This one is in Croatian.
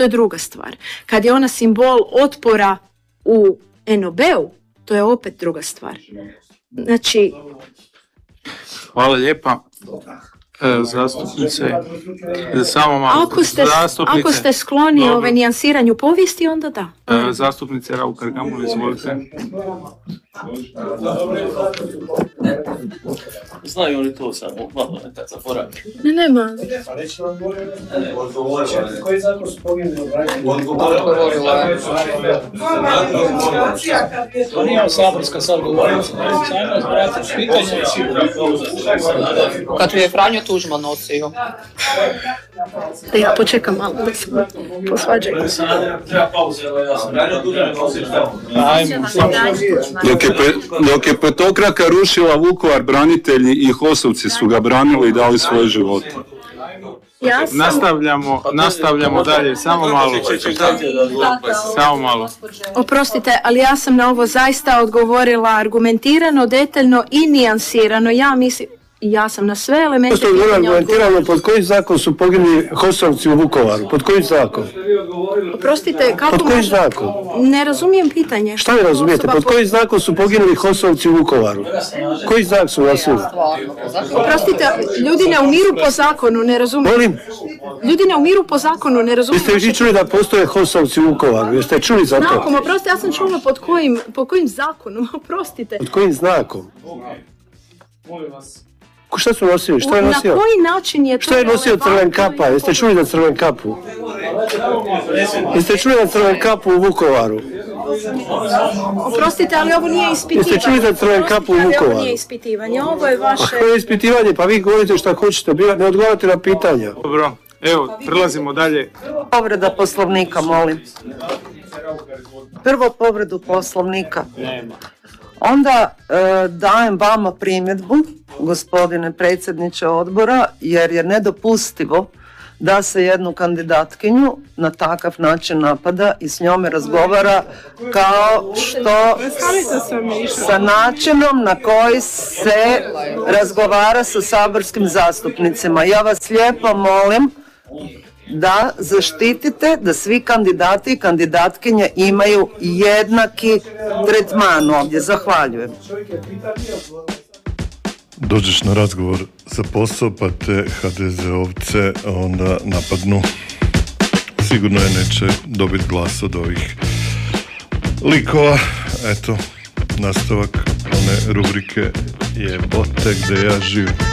to je druga stvar. Kad je ona simbol otpora u NOB-u, to je opet druga stvar. Znači... Hvala lijepa. Zastupnice, samo malo. Ako ste skloni nijansiranju povijesti, onda da. Zastupnice Raukar-Gamulin, izvolite. Znaju oni to samo, malo nekad zaboravim. Nema. Koji zakon su poginuli? To nije saborska sad govornica. Sajmo zbratiti pitanje. Kad je Franjo Tuđman nosio. Da ja počekam malo da se posvađaju. Dok je petokraka rušila Vukovar, branitelji i HOS-ovci su ga branili i dali svoje živote. Nastavljamo dalje, samo malo. Oprostite, ali ja sam na ovo zaista odgovorila argumentirano, detaljno i nijansirano. Ja sam na sve elemente pitanja argumentirano. Pod koji zakon su poginuli HOS-ovci u Vukovaru? Pod koji zakon? Oprostite, kako pod koji zakon? Ne razumijem pitanje. Šta ne razumijete? Pod koji zakon su poginuli HOS-ovci u Vukovaru? Koji znak su nosili? Oprostite, ljudi ne umiru po zakonu, ne razumijem. Molim? Ljudi ne umiru po zakonu, ne razumijem. Jeste vi čuli da postoje HOS-ovci u Vukovaru? Jeste čuli za to? Znakom, oprostite, ja sam čula pod kojim zakonom, oprostite. Pod kojim znakom? Molim vas. Šta su nosili? Šta je nosio? Na koji način je to? Šta je nosio Crven kapa? Jeste čuli za Crven kapu? Jeste čuli za Crven kapu u Vukovaru? Oprostite, ali ovo nije ispitivanje. Jeste čuli za Crven kapu u Vukovaru? Ovo nije ispitivanje, ovo je vaše... Ovo je ispitivanje, pa vi govorite šta hoćete, ne odgovarate na pitanja. Dobro, evo, prelazimo dalje. Povreda Poslovnika, molim. Prvo povredu Poslovnika. Nema. Onda dajem vama primjedbu, gospodine predsjedniče odbora, jer je nedopustivo da se jednu kandidatkinju na takav način napada i s njome razgovara kao što sa načinom na koji se razgovara sa saborskim zastupnicima. Ja vas lijepo molim da zaštitite da svi kandidati i kandidatkinje imaju jednaki tretman ovdje. Zahvaljujem. Dođeš na razgovor za posao pa te HDZ-ovce onda napadnu. Sigurno je neće dobiti glas od ovih likova. Eto, nastavak one rubrike Jebote gdje ja živim.